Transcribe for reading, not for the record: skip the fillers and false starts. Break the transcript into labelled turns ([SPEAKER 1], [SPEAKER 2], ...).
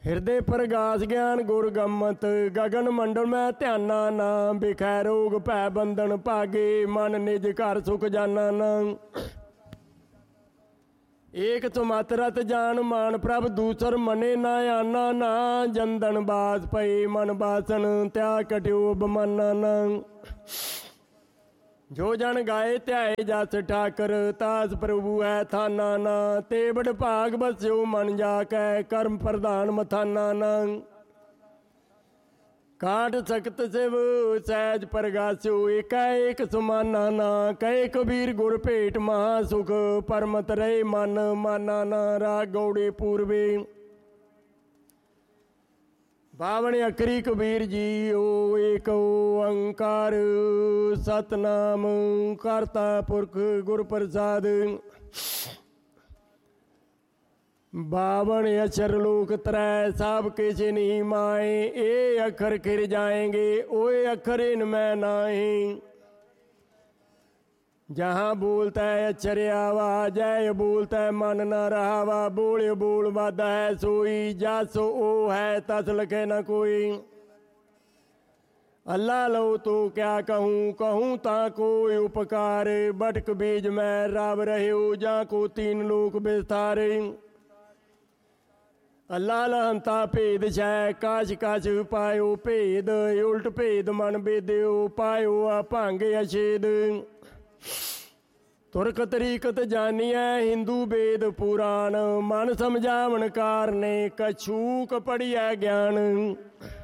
[SPEAKER 1] ਹਿਰਦੇ ਪ੍ਰਗਾਸ ਗਿਆਨ ਗੁਰ ਗੰਮਤ, ਗਗਨ ਮੰਡਲ ਮੈਂ ਧਿਆਨਾ ਨਾਮ, ਬਿਖੈ ਰੋਗ ਭੈ ਬੰਧਨ ਭਾਗੇ, ਮਨ ਨਿਜ ਘਰ ਸੁਖ ਜਾਨਾ ਨਾਮ। ਏਕ ਤੁਮਤ ਰਤ ਜਾਨ ਮਾਨ ਪ੍ਰਭ, ਦੂਸਰ ਮਨੇ ਨਾ ਆਨਾ ਨਾ, ਜੰਦਨ ਬਾਸ ਪਏ ਮਨ ਬਾਸਨ, ਤਿਆਗ ਕਟਿਓ ਬਮਾਨਾ ਨਾ। ਜੋ ਜਨ ਗਾਏ ਧਿਆਏ ਜਸ ਠਾਕਰ, ਤਾਸ ਪ੍ਰਭੂ ਹੈ ਥਾਨਾ ਨਾ, ਤੇ ਬੜ ਭਾਗ ਬਸਿਓ ਮਨ ਜਾ ਕੈ, ਕਰਮ ਪ੍ਰਧਾਨ ਮਥਾਨਾ ਨਾ। ਕਾਟ ਸਖਤ ਸਿਵ ਸਹਿਜ ਪ੍ਰਗਾਸਿਓ, ਏਕੈ ਏਕ ਸੁਮਾਨਾ ਨਾ, ਕਹੇ ਕਬੀਰ ਗੁਰ ਭੇਟ ਮਹਾ ਸੁਖ, ਪਰਮਤ ਰਹੇ ਮਨ ਮਾਨਾ ਨਾ। ਰਾਗ ਗੌੜੇ ਪੂਰਵੇ। ਬਾਵਨ ਅਖਰੀ ਕਬੀਰ ਜੀਓ, ਏਕ ਓੰਕਾਰ ਸਤਨਾਮ ਕਰਤਾ ਪੁਰਖ ਗੁਰ ਪ੍ਰਸਾਦ। बावन अक्षर लोक त्रै, सब किस नहीं माए, ये अखर खिर जाएंगे ओए अखर इनमें नाए। जहाँ बोलता है अक्षर आवा, जय बोलता है मन न रहावा, बोले बोल वादा है सोई, जस ओ है तस लखे न कोई। अल्लाह लो तो क्या कहूँ, कहूँ ता कोई उपकार, बटक बीज में रब रहे हो, जा को तीन लोक विस्तारे। अल्लाह लहंता भेद छै, काश काश पायो भेद, उल्ट भेद मन बेद्यो, पायो आ भंग अछेद। तुरक तरीकत जानिया हिंदू वेद पुराण, मन समझावन कारने कछूक पढ़िया ज्ञान।